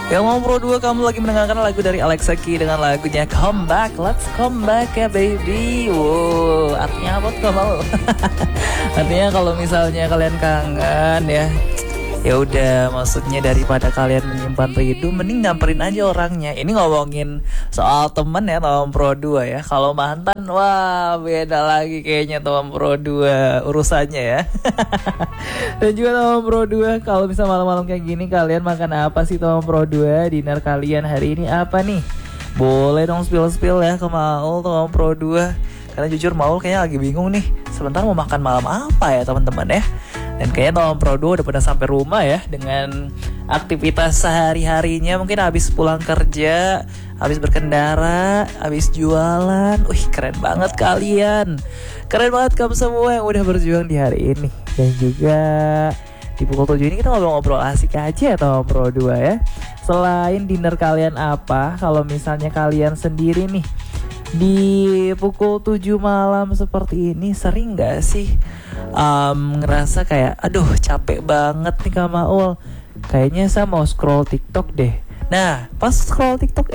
Yang mau Pro 2, kamu lagi mendengarkan lagu dari Alexa Key dengan lagunya Come Back, Let's Come Back ya baby. Wow, artinya apa tuh kamu? Artinya kalau misalnya kalian kangen ya udah, maksudnya daripada kalian menyimpan rindu, mending nyamperin aja orangnya. Ini ngomongin soal temen ya, teman Pro 2 ya. Kalau mantan, wah beda lagi kayaknya teman Pro 2 urusannya ya. Dan juga teman Pro 2, kalau bisa malam-malam kayak gini, kalian makan apa sih teman Pro 2? Dinner kalian hari ini apa nih? Boleh dong spill ya ke Maul teman Pro 2. Karena jujur Maul kayaknya lagi bingung nih, sebentar mau makan malam apa ya teman-teman ya. Dan kayaknya teman Pro 2 udah pada sampai rumah ya, dengan aktivitas sehari-harinya. Mungkin habis pulang kerja, habis berkendara, habis jualan. Wih, keren banget kalian. Keren banget kamu semua yang udah berjuang di hari ini. Dan juga di pukul 7 ini kita ngobrol-ngobrol asik aja ya teman Pro 2 ya. Selain dinner kalian apa, kalau misalnya kalian sendiri nih di pukul 7 malam seperti ini, sering gak sih ngerasa kayak aduh capek banget nih Kak Maul, kayaknya saya mau scroll TikTok deh. Nah pas scroll TikTok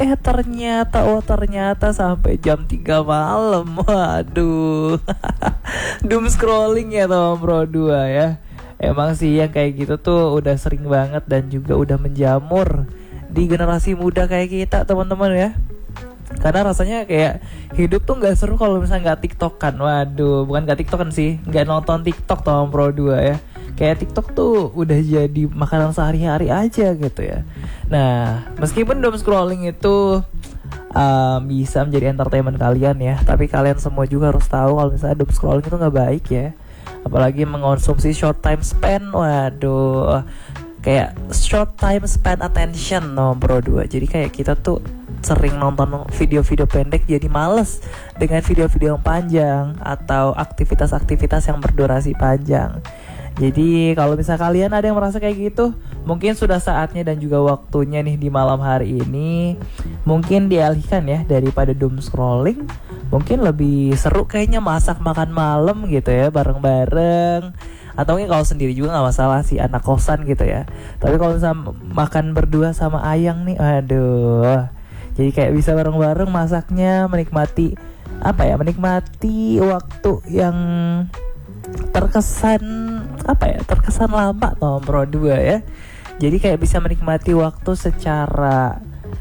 ternyata sampai jam 3 malam. Waduh. Doom scrolling ya teman Pro 2 ya. Emang sih yang kayak gitu tuh udah sering banget dan juga udah menjamur di generasi muda kayak kita teman-teman ya. Karena rasanya kayak hidup tuh gak seru kalau misalnya gak tiktokan. Waduh, bukan gak tiktokan sih, gak nonton TikTok teman Pro 2 ya. Kayak TikTok tuh udah jadi makanan sehari-hari aja gitu ya. Nah, meskipun doom scrolling itu bisa menjadi entertainment kalian ya, tapi kalian semua juga harus tahu kalau misalnya doom scrolling itu gak baik ya. Apalagi mengonsumsi short time span. Waduh, kayak short time span attention teman Pro 2. Jadi kayak kita tuh sering nonton video-video pendek jadi males dengan video-video yang panjang atau aktivitas-aktivitas yang berdurasi panjang. Jadi kalau misalnya kalian ada yang merasa kayak gitu, mungkin sudah saatnya dan juga waktunya nih di malam hari ini mungkin dialihkan ya, daripada doom scrolling. Mungkin lebih seru kayaknya masak makan malam gitu ya, bareng-bareng. Atau mungkin kalau sendiri juga gak masalah sih, anak kosan gitu ya. Tapi kalau misalnya makan berdua sama Ayang nih, aduh, jadi kayak bisa bareng-bareng masaknya, menikmati waktu yang terkesan lama teman Pro 2 ya. Jadi kayak bisa menikmati waktu secara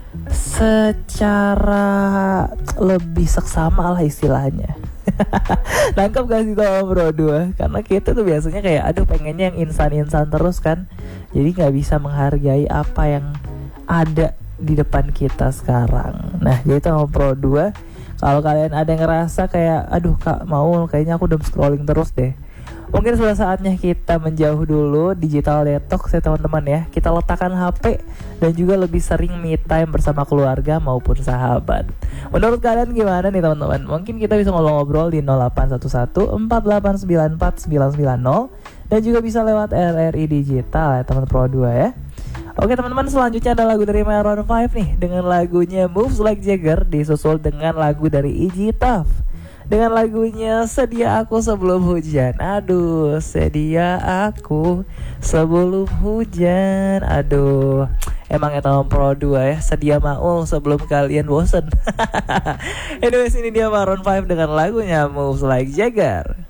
lebih seksama lah istilahnya. Nangkep gak sih teman Pro 2? Karena kita tuh biasanya kayak aduh pengennya yang insan-insan terus kan. Jadi gak bisa menghargai apa yang ada di depan kita sekarang. Nah jadi teman Pro 2, kalau kalian ada yang ngerasa kayak aduh Kak Maul kayaknya aku doom scrolling terus deh, mungkin sudah saatnya kita menjauh dulu, digital detox ya teman-teman ya. Kita letakkan HP dan juga lebih sering me time bersama keluarga maupun sahabat. Menurut kalian gimana nih teman-teman? Mungkin kita bisa ngobrol-ngobrol di 0811 4894 990 dan juga bisa lewat RRI Digital ya teman Pro 2 ya. Oke teman-teman, selanjutnya ada lagu dari Maroon 5 nih dengan lagunya Moves Like Jagger, disusul dengan lagu dari Iggy Tough dengan lagunya Sedia Aku Sebelum Hujan. Aduh, sedia aku sebelum hujan. Aduh, emang ya teman Pro 2 ya, sedia Maul sebelum kalian bosen. Anyways, ini dia Maroon 5 dengan lagunya Moves Like Jagger.